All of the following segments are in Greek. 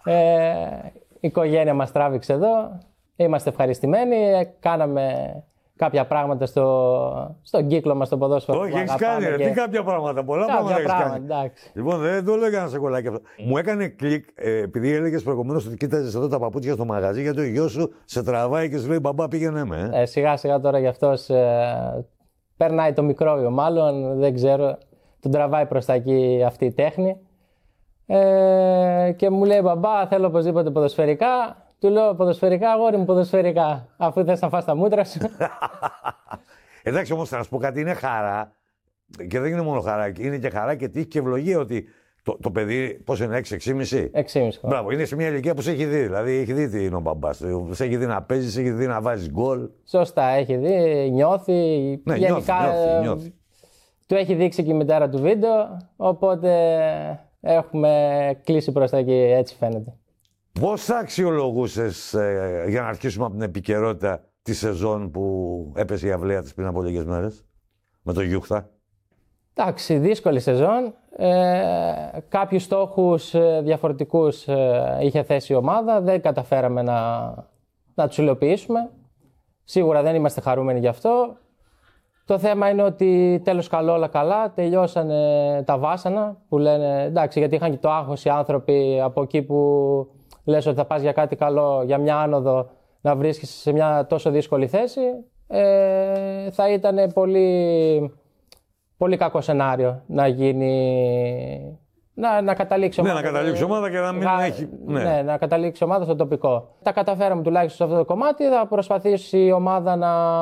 Η οικογένεια μας τράβηξε εδώ. Είμαστε ευχαριστημένοι. Κάναμε κάποια πράγματα στον κύκλο μας, στο ποδόσφαιρο. Όχι, έχεις κάνει. Τι κάποια πράγματα. Πολλά πράγματα έχεις κάνει. Εντάξει. Λοιπόν, δεν το έλεγα να σε κολλάκι αυτό. Μου έκανε κλικ επειδή έλεγες προηγουμένως ότι κοίταζες εδώ τα παπούτσια στο μαγαζί γιατί ο γιος σου σε τραβάει και σου λέει μπαμπά πήγαινε με. Σιγά σιγά τώρα γι' αυτός περνάει το μικρόβιο, μάλλον δεν ξέρω. Τον τραβάει προς τα εκεί αυτή η τέχνη. Και μου λέει μπαμπά, θέλω οπωσδήποτε ποδοσφαιρικά. Του λέω ποδοσφαιρικά, αγόρι μου, ποδοσφαιρικά. Αφού θες να φας τα μούτρα σου. Εντάξει όμως, θα σου πω κάτι, είναι χαρά. Και δεν είναι μόνο χαρά, είναι και χαρά και τύχη και ευλογία ότι το παιδί, πώς είναι, 6-6,5. 6,5. Μπράβο, είναι σε μια ηλικία που σε έχει δει. Δηλαδή, έχει δει τι είναι ο μπαμπάς. Σε έχει δει να παίζει, σε έχει δει να βάζει γκολ. Σωστά, έχει δει, νιώθει. Ναι, γενικά νιώθει. του έχει δείξει και η μητέρα του βίντεο. Οπότε έχουμε κλείσει προς τα εκεί, έτσι φαίνεται. Πώς θα αξιολογούσες, για να αρχίσουμε από την επικαιρότητα, τη σεζόν που έπεσε η αυλαία της πριν από λίγες μέρες, με το Γιούχτα? Εντάξει, δύσκολη σεζόν. Κάποιους στόχους διαφορετικούς είχε θέσει η ομάδα. Δεν καταφέραμε να τους υλοποιήσουμε. Σίγουρα δεν είμαστε χαρούμενοι γι' αυτό. Το θέμα είναι ότι τέλος καλό όλα καλά. Τελειώσανε τα βάσανα που λένε εντάξει, γιατί είχαν και το άγχος οι άνθρωποι από εκεί που λες ότι θα πας για κάτι καλό, για μια άνοδο, να βρίσκεσαι σε μια τόσο δύσκολη θέση. Θα ήταν πολύ κακό σενάριο να γίνει. Να καταλήξει ομάδα. Ναι, να καταλήξει ομάδα και να μην έχει. Ναι, να καταλήξει ομάδα στο τοπικό. Τα καταφέραμε τουλάχιστον σε αυτό το κομμάτι. Θα προσπαθήσει η ομάδα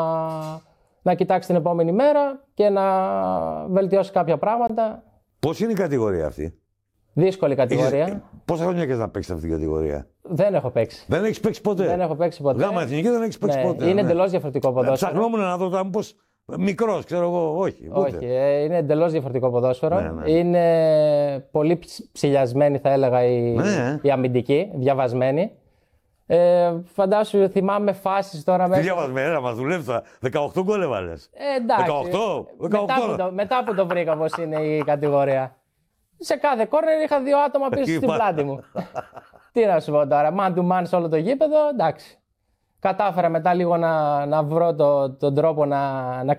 να κοιτάξει την επόμενη μέρα και να βελτιώσει κάποια πράγματα. Πώς είναι η κατηγορία αυτή? Δύσκολη κατηγορία. Πόσα χρόνια έχεις να παίξεις αυτή την κατηγορία? Δεν έχω παίξει. Δεν έχεις παίξει ποτέ? Δεν έχω παίξει ποτέ. Γάμα εθνική δεν έχεις παίξει ποτέ. Είναι εντελώς διαφορετικό ποδόσφαιρο. Ψαχνόμουν να δω μήπως μικρός, ξέρω εγώ. Όχι. Όχι, είναι εντελώς διαφορετικό ποδόσφαιρο. Ναι. Είναι πολύ ψηλιασμένη, θα έλεγα, η αμυντική, διαβασμένη. Φαντάσου, θυμάμαι φάσεις τώρα μέσα. Τι διαβασμένη, να μας δουλεύει. 18 γκολ έβαλες. Εντάξει. 18. Μετά που το βρήκα πώς είναι η κατηγορία. Σε κάθε κόρνερ είχα δύο άτομα πίσω στην πλάτη μου. Τι να σου πω τώρα, man to man σε όλο το γήπεδο, εντάξει. Κατάφερα μετά λίγο να βρω τον τρόπο να